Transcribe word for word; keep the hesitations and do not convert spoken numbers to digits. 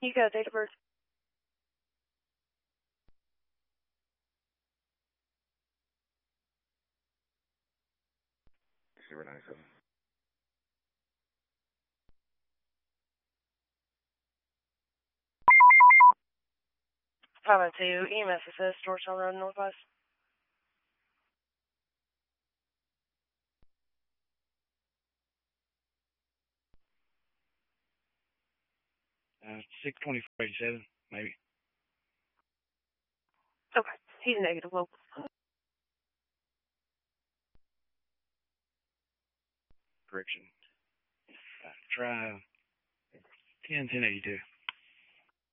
You go, date of birth. Zero nine seven. five oh two, E M S assist, Georgetown Road, Northwest. Uh, six twenty-four eighty-seven, maybe. Okay, he's negative local. Correction. Uh, try ten ten eighty-two.